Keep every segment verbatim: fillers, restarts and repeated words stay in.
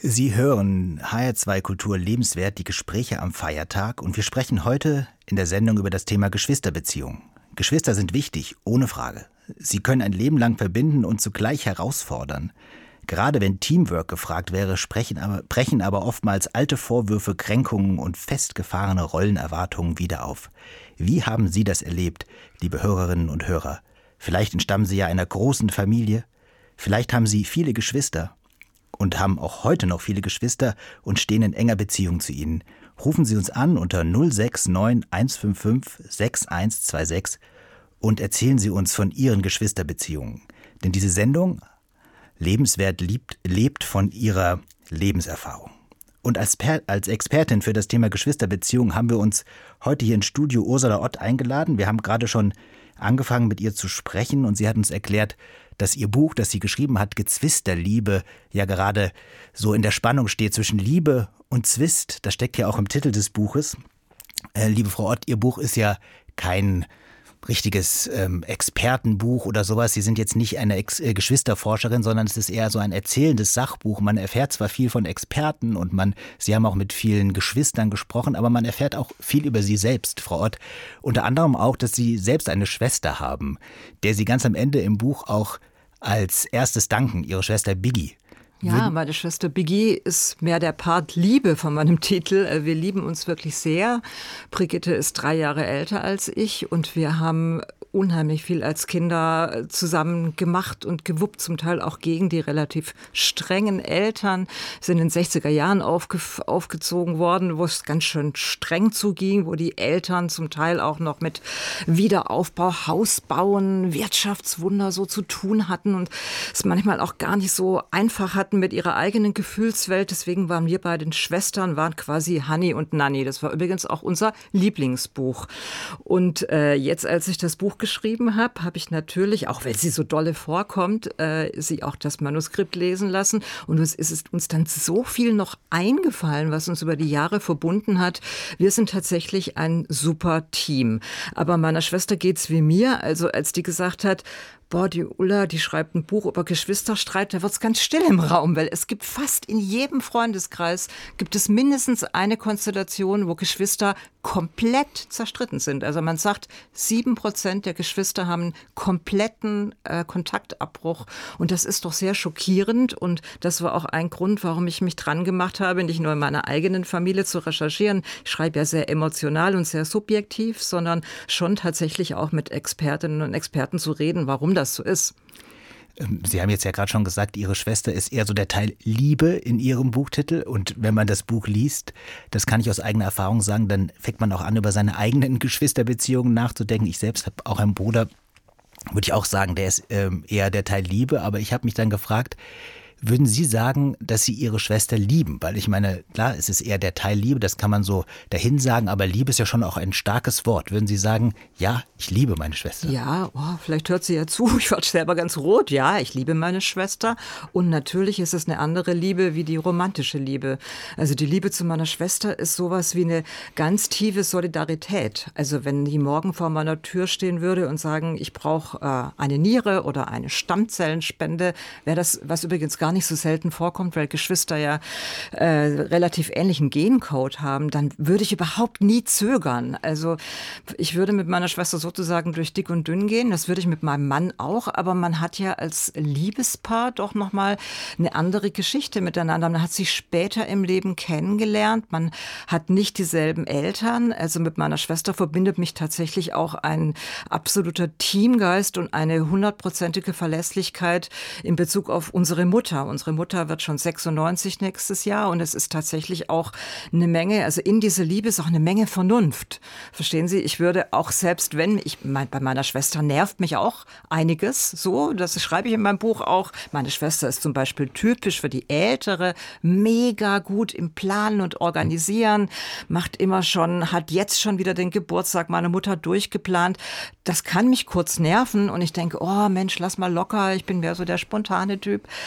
Sie hören H R zwei Kultur lebenswert, die Gespräche am Feiertag, und wir sprechen heute in der Sendung über das Thema Geschwisterbeziehungen. Geschwister sind wichtig, ohne Frage. Sie können ein Leben lang verbinden und zugleich herausfordern. Gerade wenn Teamwork gefragt wäre, sprechen aber, brechen aber oftmals alte Vorwürfe, Kränkungen und festgefahrene Rollenerwartungen wieder auf. Wie haben Sie das erlebt, liebe Hörerinnen und Hörer? Vielleicht entstammen Sie ja einer großen Familie. Vielleicht haben Sie viele Geschwister und haben auch heute noch viele Geschwister und stehen in enger Beziehung zu ihnen. Rufen Sie uns an unter null sechs neun eins fünf fünf sechs eins zwei sechs und erzählen Sie uns von Ihren Geschwisterbeziehungen. Denn diese Sendung lebenswert liebt, lebt von Ihrer Lebenserfahrung. Und als, per, als Expertin für das Thema Geschwisterbeziehungen haben wir uns heute hier ins Studio Ursula Ott eingeladen. Wir haben gerade schon angefangen, mit ihr zu sprechen, und sie hat uns erklärt, dass ihr Buch, das sie geschrieben hat, Gezwisterliebe, ja gerade so in der Spannung steht zwischen Liebe und Zwist. Das steckt ja auch im Titel des Buches. Äh, liebe Frau Ott, Ihr Buch ist ja kein richtiges ähm, Expertenbuch oder sowas. Sie sind jetzt nicht eine Ex- äh, Geschwisterforscherin, sondern es ist eher so ein erzählendes Sachbuch. Man erfährt zwar viel von Experten und man, Sie haben auch mit vielen Geschwistern gesprochen, aber man erfährt auch viel über Sie selbst, Frau Ott. Unter anderem auch, dass Sie selbst eine Schwester haben, der Sie ganz am Ende im Buch auch als erstes danken, Ihre Schwester Biggie. Ja, meine Schwester Biggie ist mehr der Part Liebe von meinem Titel. Wir lieben uns wirklich sehr. Brigitte ist drei Jahre älter als ich und wir haben unheimlich viel als Kinder zusammen gemacht und gewuppt, zum Teil auch gegen die relativ strengen Eltern. Wir sind in den sechziger Jahren aufge- aufgezogen worden, wo es ganz schön streng zuging, wo die Eltern zum Teil auch noch mit Wiederaufbau, Hausbauen, Wirtschaftswunder so zu tun hatten und es manchmal auch gar nicht so einfach hatten mit ihrer eigenen Gefühlswelt. Deswegen waren wir bei den Schwestern, waren quasi Hanni und Nanni. Das war übrigens auch unser Lieblingsbuch. Und äh, jetzt, als ich das Buch geschrieben habe, habe ich natürlich, auch wenn sie so dolle vorkommt, äh, sie auch das Manuskript lesen lassen. Und es ist uns dann so viel noch eingefallen, was uns über die Jahre verbunden hat. Wir sind tatsächlich ein super Team. Aber meiner Schwester geht's wie mir. Also als die gesagt hat, boah, die Ulla, die schreibt ein Buch über Geschwisterstreit, da wird's ganz still im Raum, weil es gibt fast in jedem Freundeskreis, gibt es mindestens eine Konstellation, wo Geschwister komplett zerstritten sind. Also man sagt, sieben Prozent der Geschwister haben einen kompletten äh, Kontaktabbruch. Und das ist doch sehr schockierend. Und das war auch ein Grund, warum ich mich dran gemacht habe, nicht nur in meiner eigenen Familie zu recherchieren. Ich schreibe ja sehr emotional und sehr subjektiv, sondern schon tatsächlich auch mit Expertinnen und Experten zu reden, warum das so ist. Sie haben jetzt ja gerade schon gesagt, Ihre Schwester ist eher so der Teil Liebe in Ihrem Buchtitel. Und wenn man das Buch liest, das kann ich aus eigener Erfahrung sagen, dann fängt man auch an, über seine eigenen Geschwisterbeziehungen nachzudenken. Ich selbst habe auch einen Bruder, würde ich auch sagen, der ist ähm, eher der Teil Liebe. Aber ich habe mich dann gefragt, würden Sie sagen, dass Sie Ihre Schwester lieben? Weil ich meine, klar, es ist eher der Teil Liebe, das kann man so dahin sagen, aber Liebe ist ja schon auch ein starkes Wort. Würden Sie sagen, ja, ich liebe meine Schwester? Ja, oh, vielleicht hört sie ja zu. Ich werde selber ganz rot. Ja, ich liebe meine Schwester. Und natürlich ist es eine andere Liebe wie die romantische Liebe. Also die Liebe zu meiner Schwester ist sowas wie eine ganz tiefe Solidarität. Also wenn die morgen vor meiner Tür stehen würde und sagen, ich brauche äh, eine Niere oder eine Stammzellenspende, wäre das, was übrigens gar nicht so selten vorkommt, weil Geschwister ja äh, relativ ähnlichen Gencode haben, dann würde ich überhaupt nie zögern. Also ich würde mit meiner Schwester sozusagen durch dick und dünn gehen, das würde ich mit meinem Mann auch, aber man hat ja als Liebespaar doch nochmal eine andere Geschichte miteinander. Man hat sich später im Leben kennengelernt, man hat nicht dieselben Eltern, also mit meiner Schwester verbindet mich tatsächlich auch ein absoluter Teamgeist und eine hundertprozentige Verlässlichkeit in Bezug auf unsere Mutter. Unsere Mutter wird schon sechsundneunzig nächstes Jahr und es ist tatsächlich auch eine Menge, also in dieser Liebe ist auch eine Menge Vernunft. Verstehen Sie, ich würde auch selbst wenn, ich mein, bei meiner Schwester nervt mich auch einiges so, das schreibe ich in meinem Buch auch. Meine Schwester ist zum Beispiel typisch für die Ältere, mega gut im Planen und Organisieren, macht immer schon, hat jetzt schon wieder den Geburtstag meiner Mutter durchgeplant. Das kann mich kurz nerven und ich denke, oh Mensch, lass mal locker, ich bin mehr so der spontane Typ. Aber ich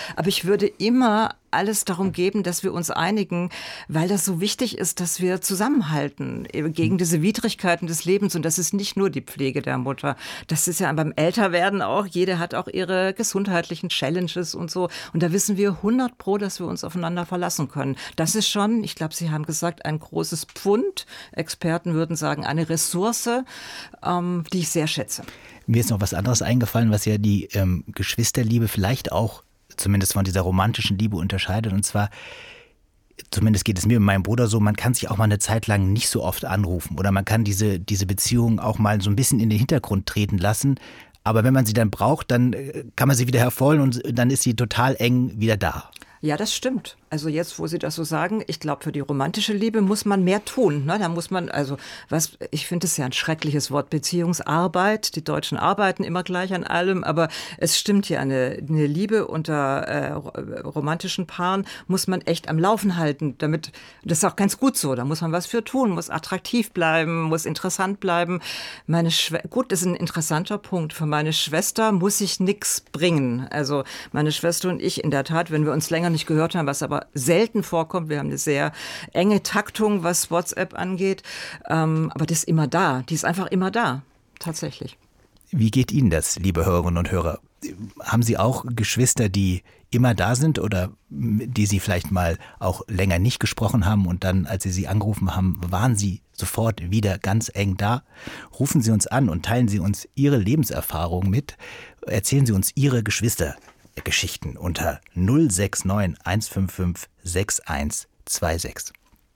ich würde immer alles darum geben, dass wir uns einigen, weil das so wichtig ist, dass wir zusammenhalten gegen diese Widrigkeiten des Lebens. Und das ist nicht nur die Pflege der Mutter. Das ist ja beim Älterwerden auch. Jeder hat auch ihre gesundheitlichen Challenges und so. Und da wissen wir hundert pro, dass wir uns aufeinander verlassen können. Das ist schon, ich glaube, Sie haben gesagt, ein großes Pfund. Experten würden sagen, eine Ressource, ähm, die ich sehr schätze. Mir ist noch was anderes eingefallen, was ja die ähm, Geschwisterliebe vielleicht auch zumindest von dieser romantischen Liebe unterscheidet. Und zwar, zumindest geht es mir und meinem Bruder so, man kann sich auch mal eine Zeit lang nicht so oft anrufen oder man kann diese, diese Beziehung auch mal so ein bisschen in den Hintergrund treten lassen. Aber wenn man sie dann braucht, dann kann man sie wieder hervorholen und dann ist sie total eng wieder da. Ja, das stimmt. Also jetzt, wo Sie das so sagen, ich glaube, für die romantische Liebe muss man mehr tun. Ne? Da muss man, also was, ich finde es ja ein schreckliches Wort, Beziehungsarbeit. Die Deutschen arbeiten immer gleich an allem, aber es stimmt ja, eine, eine Liebe unter äh, romantischen Paaren muss man echt am Laufen halten. Damit, das ist auch ganz gut so, da muss man was für tun, muss attraktiv bleiben, muss interessant bleiben. Meine Schwe- gut, das ist ein interessanter Punkt. Für meine Schwester muss ich nichts bringen. Also meine Schwester und ich in der Tat, wenn wir uns länger nicht gehört haben, was aber selten vorkommt. Wir haben eine sehr enge Taktung, was WhatsApp angeht. Ähm, aber das ist immer da. Die ist einfach immer da. Tatsächlich. Wie geht Ihnen das, liebe Hörerinnen und Hörer? Haben Sie auch Geschwister, die immer da sind oder die Sie vielleicht mal auch länger nicht gesprochen haben und dann, als Sie sie angerufen haben, waren Sie sofort wieder ganz eng da? Rufen Sie uns an und teilen Sie uns Ihre Lebenserfahrung mit. Erzählen Sie uns Ihre Geschwistergeschichten unter null sechs neun eins fünf fünf sechs eins zwei sechs.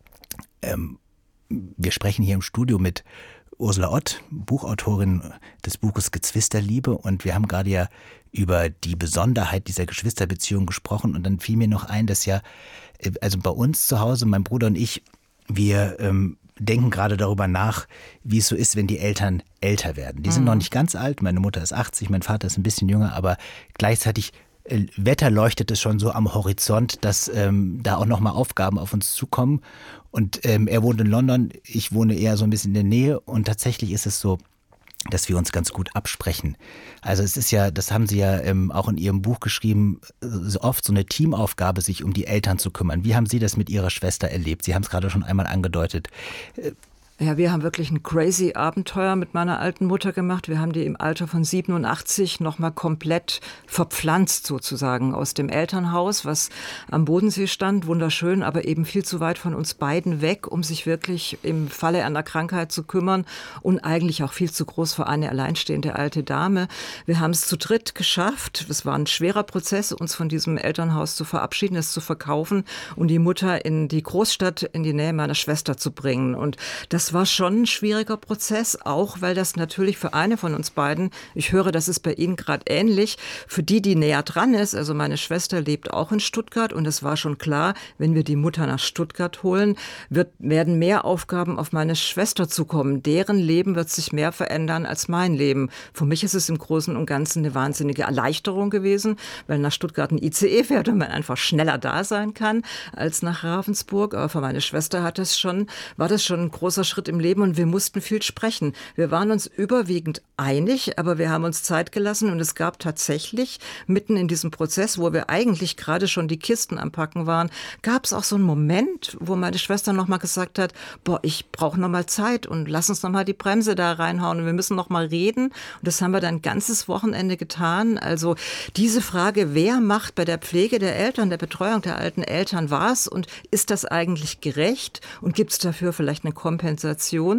Ähm, wir sprechen hier im Studio mit Ursula Ott, Buchautorin des Buches Gezwisterliebe, und wir haben gerade ja über die Besonderheit dieser Geschwisterbeziehung gesprochen und dann fiel mir noch ein, dass ja, also bei uns zu Hause, mein Bruder und ich, wir ähm, denken gerade darüber nach, wie es so ist, wenn die Eltern älter werden. Die sind mhm. noch nicht ganz alt, meine Mutter ist achtzig, mein Vater ist ein bisschen jünger, aber gleichzeitig äh, Wetter leuchtet es schon so am Horizont, dass ähm, da auch nochmal Aufgaben auf uns zukommen. Und ähm, er wohnt in London, ich wohne eher so ein bisschen in der Nähe und tatsächlich ist es so, dass wir uns ganz gut absprechen. Also es ist ja, das haben Sie ja ähm, auch in Ihrem Buch geschrieben, so oft so eine Teamaufgabe, sich um die Eltern zu kümmern. Wie haben Sie das mit Ihrer Schwester erlebt? Sie haben es gerade schon einmal angedeutet. Äh, Ja, wir haben wirklich ein crazy Abenteuer mit meiner alten Mutter gemacht. Wir haben die im Alter von siebenundachtzig nochmal komplett verpflanzt sozusagen aus dem Elternhaus, was am Bodensee stand, wunderschön, aber eben viel zu weit von uns beiden weg, um sich wirklich im Falle einer Krankheit zu kümmern und eigentlich auch viel zu groß für eine alleinstehende alte Dame. Wir haben es zu dritt geschafft. Es war ein schwerer Prozess, uns von diesem Elternhaus zu verabschieden, es zu verkaufen und die Mutter in die Großstadt, in die Nähe meiner Schwester zu bringen. Und das Das war schon ein schwieriger Prozess, auch weil das natürlich für eine von uns beiden, ich höre, das ist bei Ihnen gerade ähnlich, für die, die näher dran ist, also meine Schwester lebt auch in Stuttgart und es war schon klar, wenn wir die Mutter nach Stuttgart holen, wird, werden mehr Aufgaben auf meine Schwester zukommen. Deren Leben wird sich mehr verändern als mein Leben. Für mich ist es im Großen und Ganzen eine wahnsinnige Erleichterung gewesen, weil nach Stuttgart ein I C E fährt und man einfach schneller da sein kann als nach Ravensburg. Aber für meine Schwester hat das schon, war das schon ein großer Schritt im Leben und wir mussten viel sprechen. Wir waren uns überwiegend einig, aber wir haben uns Zeit gelassen und es gab tatsächlich mitten in diesem Prozess, wo wir eigentlich gerade schon die Kisten am Packen waren, gab es auch so einen Moment, wo meine Schwester noch mal gesagt hat, boah, ich brauche noch mal Zeit und lass uns noch mal die Bremse da reinhauen und wir müssen noch mal reden. Und das haben wir dann ein ganzes Wochenende getan. Also diese Frage, wer macht bei der Pflege der Eltern, der Betreuung der alten Eltern was und ist das eigentlich gerecht und gibt es dafür vielleicht eine Kompensation?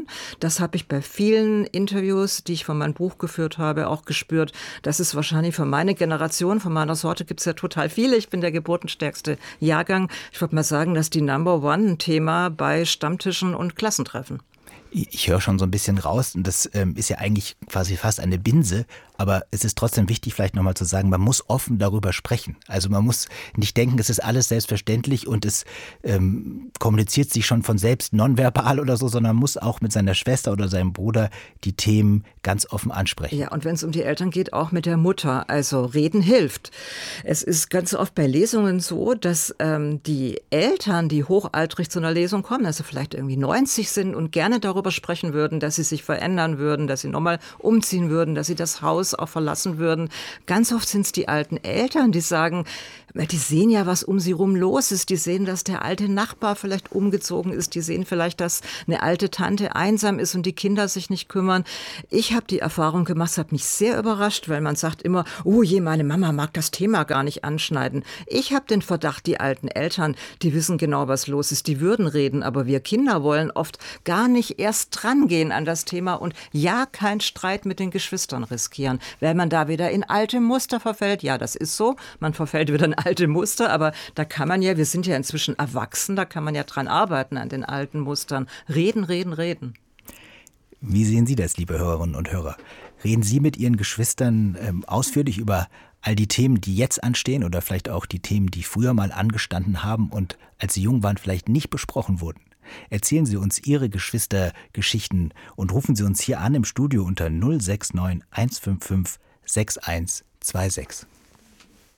Das habe ich bei vielen Interviews, die ich von meinem Buch geführt habe, auch gespürt. Das ist wahrscheinlich für meine Generation, von meiner Sorte gibt es ja total viele. Ich bin der geburtenstärkste Jahrgang. Ich würde mal sagen, dass die Number One ein Thema bei Stammtischen und Klassentreffen. Ich höre schon so ein bisschen raus und das ähm, ist ja eigentlich quasi fast eine Binse, aber es ist trotzdem wichtig, vielleicht nochmal zu sagen, man muss offen darüber sprechen. Also man muss nicht denken, es ist alles selbstverständlich und es ähm, kommuniziert sich schon von selbst nonverbal oder so, sondern man muss auch mit seiner Schwester oder seinem Bruder die Themen ganz offen ansprechen. Ja, und wenn es um die Eltern geht, auch mit der Mutter. Also reden hilft. Es ist ganz oft bei Lesungen so, dass ähm, die Eltern, die hochaltrig zu einer Lesung kommen, also vielleicht irgendwie neunzig sind und gerne darüber sprechen würden, dass sie sich verändern würden, dass sie nochmal umziehen würden, dass sie das Haus auch verlassen würden. Ganz oft sind es die alten Eltern, die sagen, Die sehen ja, was um sie rum los ist. Die sehen, dass der alte Nachbar vielleicht umgezogen ist. Die sehen vielleicht, dass eine alte Tante einsam ist und die Kinder sich nicht kümmern. Ich habe die Erfahrung gemacht, es hat mich sehr überrascht, weil man sagt immer, oh je, meine Mama mag das Thema gar nicht anschneiden. Ich habe den Verdacht, die alten Eltern, die wissen genau, was los ist. Die würden reden, aber wir Kinder wollen oft gar nicht erst drangehen an das Thema und ja, keinen Streit mit den Geschwistern riskieren, weil man da wieder in alte Muster verfällt. Ja, das ist so. Man verfällt wieder in alte Muster, aber da kann man ja, wir sind ja inzwischen erwachsen, da kann man ja dran arbeiten an den alten Mustern. Reden, reden, reden. Wie sehen Sie das, liebe Hörerinnen und Hörer? Reden Sie mit Ihren Geschwistern ähm, ausführlich über all die Themen, die jetzt anstehen oder vielleicht auch die Themen, die früher mal angestanden haben und als Sie jung waren vielleicht nicht besprochen wurden? Erzählen Sie uns Ihre Geschwistergeschichten und rufen Sie uns hier an im Studio unter null sechs neun eins fünf fünf sechs eins zwei sechs.